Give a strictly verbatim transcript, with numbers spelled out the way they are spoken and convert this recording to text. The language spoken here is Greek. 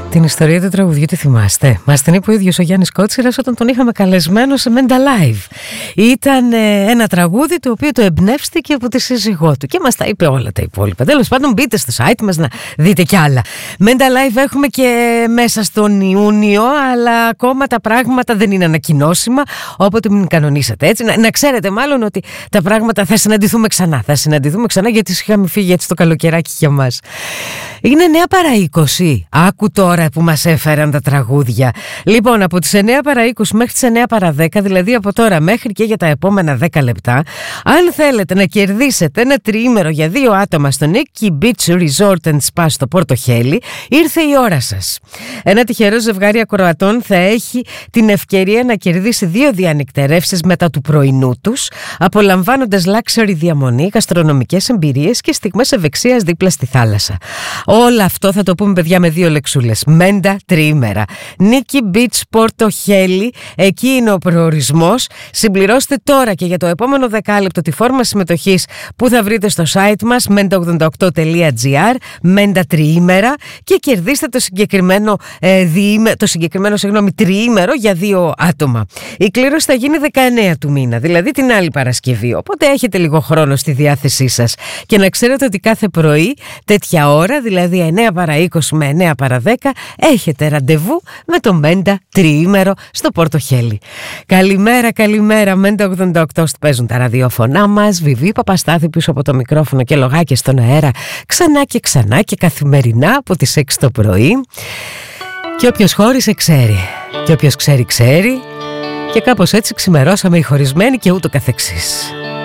Την ιστορία του τραγουδιού τη θυμάστε? Μας την είπε ο ίδιος ο Γιάννης Κότσιρας όταν τον είχαμε καλεσμένο σε Menda Live. Ήταν ε, ένα τραγούδι το οποίο το εμπνεύστηκε από τη σύζυγό του και μας τα είπε όλα τα υπόλοιπα. Τέλος πάντων, μπείτε στο site μας να δείτε κι άλλα. Menda Live έχουμε και μέσα στον Ιούνιο, αλλά ακόμα τα πράγματα δεν είναι ανακοινώσιμα, όποτε μην κανονίσατε έτσι. Να, να ξέρετε μάλλον ότι τα πράγματα θα συναντηθούμε ξανά. Θα συναντηθούμε ξανά γιατί είχαμε φύγει έτσι το καλοκαιράκι για μας. Είναι εννιά παρά είκοσι. Άκου τώρα που μας έφεραν τα τραγούδια. Λοιπόν, από τις εννιά παρά είκοσι μέχρι τις εννιά παρά δέκα, δηλαδή από τώρα μέχρι και για τα επόμενα δέκα λεπτά, αν θέλετε να κερδίσετε ένα τριήμερο για δύο άτομα στο Nikki Beach Resort and Spa στο Πόρτο Χέλι, ήρθε η ώρα σας. Ένα τυχερό ζευγάρι ακροατών θα έχει την ευκαιρία να κερδίσει δύο διανυκτερεύσεις μετά του πρωινού τους, απολαμβάνοντας luxury διαμονή, γαστρονομικές εμπειρίες και στιγμές ευεξίας δίπλα στη θάλασσα. Όλο αυτό θα το πούμε, παιδιά, με δύο λεξούλες. Μέντα τριήμερα. Nikki Beach Πόρτο Χέλι, εκεί είναι ο προορισμός. Συμπληρώστε τώρα και για το επόμενο δεκάλεπτο τη φόρμα συμμετοχής που θα βρείτε στο site μας μέντα ογδόντα οκτώ τελεία τζι άρ, μέντα τριήμερα, και κερδίστε το συγκεκριμένο, ε, διήμε, το συγκεκριμένο συγγνώμη, τριήμερο για δύο άτομα. Η κλήρωση θα γίνει δεκαεννέα του μήνα, δηλαδή την άλλη Παρασκευή. Οπότε έχετε λίγο χρόνο στη διάθεσή σας. Και να ξέρετε ότι κάθε πρωί, τέτοια ώρα, δηλαδή εννιά παρά είκοσι με εννιά παρά δέκα, έχετε ραντεβού με το Μέντα τριήμερο στο Πόρτο Χέλι. Καλημέρα, καλημέρα. Μέντα ογδόντα οκτώ παίζουν τα ραδιόφωνά μας. Βιβί Παπαστάθη πίσω από το μικρόφωνο και λογάκια στον αέρα, ξανά και ξανά και καθημερινά από τις έξι το πρωί. Και όποιος χώρισε ξέρει. Και όποιος ξέρει ξέρει. Και κάπως έτσι ξημερώσαμε οι χωρισμένοι και ούτω καθεξής.